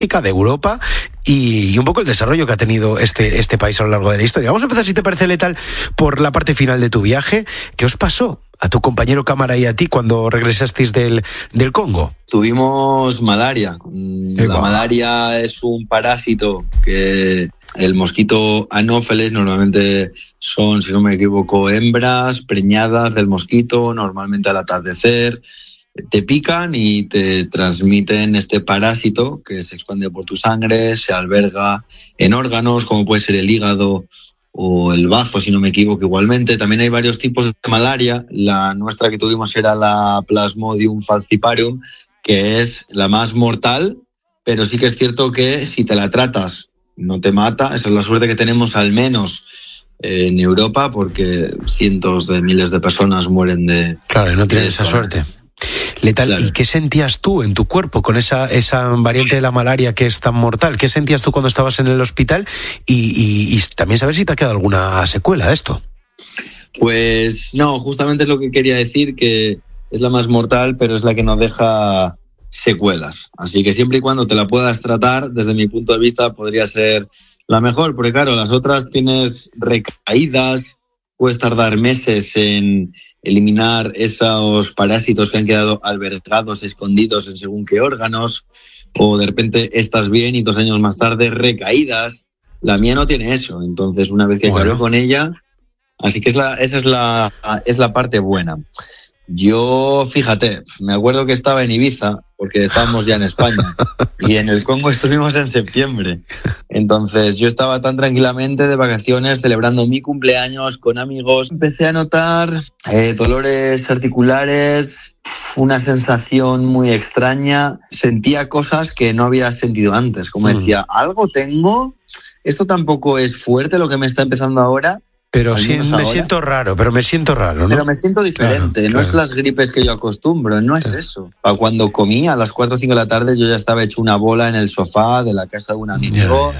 de Europa y un poco el desarrollo que ha tenido este país a lo largo de la historia. Vamos a empezar, si te parece, Letal, por la parte final de tu viaje. ¿Qué os pasó a tu compañero cámara y a ti cuando regresasteis del Congo? Tuvimos malaria. La malaria es un parásito que el mosquito Anopheles normalmente son, si no me equivoco, hembras preñadas del mosquito, normalmente al atardecer. Te pican y te transmiten este parásito que se expande por tu sangre, se alberga en órganos como puede ser el hígado o el bazo, si no me equivoco, igualmente. También hay varios tipos de malaria. La nuestra que tuvimos era la Plasmodium falciparum, que es la más mortal, pero sí que es cierto que si te la tratas no te mata. Esa es la suerte que tenemos, al menos en Europa, porque cientos de miles de personas mueren de... Claro, no tienes esa suerte. Letal, claro. ¿Y qué sentías tú en tu cuerpo con esa variante de la malaria que es tan mortal? ¿Qué sentías tú cuando estabas en el hospital? Y también saber si te ha quedado alguna secuela de esto. Pues no, justamente es lo que quería decir, que es la más mortal, pero es la que no deja secuelas. Así que siempre y cuando te la puedas tratar, desde mi punto de vista, podría ser la mejor, porque claro, las otras tienes recaídas, puedes tardar meses en eliminar esos parásitos que han quedado albergados, escondidos en según qué órganos, o de repente estás bien y 2 años más tarde recaídas. La mía no tiene eso, entonces una vez que acabé con ella, así que esa es la parte buena. Yo, fíjate, me acuerdo que estaba en Ibiza, porque estábamos ya en España, y en el Congo estuvimos en septiembre. Entonces yo estaba tan tranquilamente de vacaciones, celebrando mi cumpleaños con amigos. Empecé a notar dolores articulares, una sensación muy extraña. Sentía cosas que no había sentido antes, como decía, algo tengo, esto tampoco es fuerte lo que me está empezando ahora. Pero sí, me siento raro, ¿no? Pero me siento diferente, claro. No es las gripes que yo acostumbro, no es eso. Cuando comí a las 4 o 5 de la tarde yo ya estaba hecho una bola en el sofá de la casa de un amigo.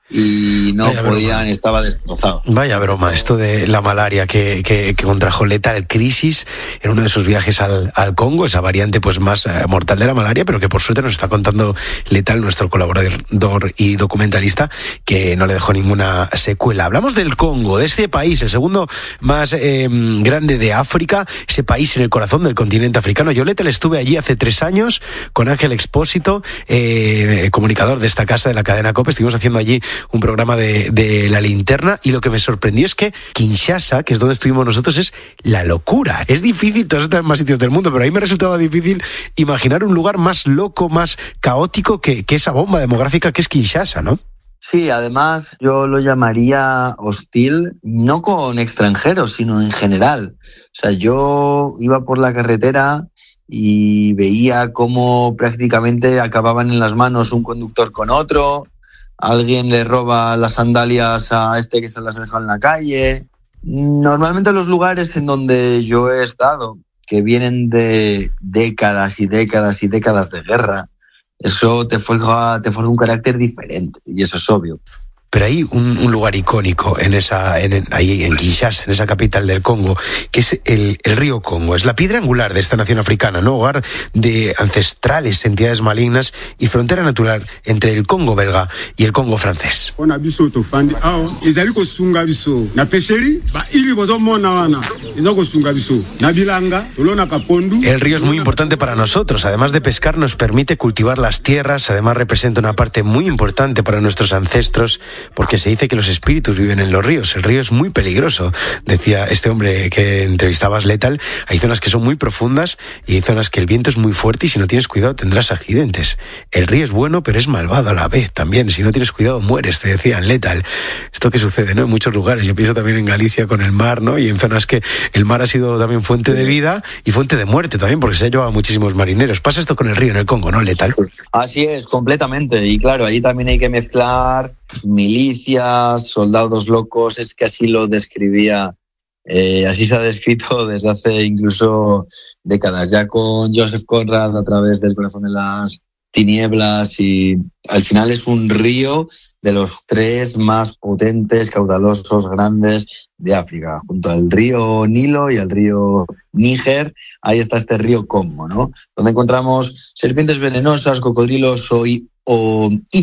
Y no podían, estaba destrozado. Vaya broma, esto de la malaria que contrajo Letal Crisis en uno de sus viajes al Congo, esa variante pues más mortal de la malaria, pero que por suerte nos está contando Letal, nuestro colaborador y documentalista, que no le dejó ninguna secuela. Hablamos del Congo, de este país, el segundo más grande de África, ese país en el corazón del continente africano. Yo, Letal, estuve allí hace 3 años con Ángel Expósito, comunicador de esta casa de la cadena COPE. Estuvimos haciendo allí un programa de La Linterna, y lo que me sorprendió es que Kinshasa, que es donde estuvimos nosotros, es la locura. Es difícil, todos están en más sitios del mundo, pero a mí me resultaba difícil imaginar un lugar más loco, más caótico que esa bomba demográfica que es Kinshasa, ¿no? Sí, además yo lo llamaría hostil, no con extranjeros, sino en general. O sea, yo iba por la carretera y veía cómo prácticamente acababan en las manos un conductor con otro. Alguien le roba las sandalias a este que se las deja en la calle. Normalmente los lugares en donde yo he estado, que vienen de décadas y décadas y décadas de guerra, eso te forja un carácter diferente, y eso es obvio. Pero hay un lugar icónico ahí en Kinshasa, en esa capital del Congo, que es el río Congo. Es la piedra angular de esta nación africana, ¿no? Hogar de ancestrales entidades malignas y frontera natural entre el Congo belga y el Congo francés. El río es muy importante para nosotros. Además de pescar, nos permite cultivar las tierras. Además, representa una parte muy importante para nuestros ancestros, porque se dice que los espíritus viven en los ríos. El río es muy peligroso, decía este hombre que entrevistabas, Letal. Hay zonas que son muy profundas y hay zonas que el viento es muy fuerte y si no tienes cuidado tendrás accidentes. El río es bueno, pero es malvado a la vez también. Si no tienes cuidado mueres, te decían, Letal. Esto que sucede, ¿no?, en muchos lugares. Yo pienso también en Galicia con el mar, ¿no?, y en zonas que el mar ha sido también fuente de vida y fuente de muerte también, porque se ha llevado a muchísimos marineros. Pasa esto con el río en el Congo, ¿no, Letal? Así es, completamente. Y claro, ahí también hay que mezclar milicias, soldados locos, es que así lo describía, así se ha descrito desde hace incluso décadas, ya con Joseph Conrad a través del Corazón de las Tinieblas, y al final es un río de los 3 más potentes, caudalosos, grandes de África, junto al río Nilo y al río Níger. Ahí está este río Congo, ¿no?, donde encontramos serpientes venenosas, cocodrilos o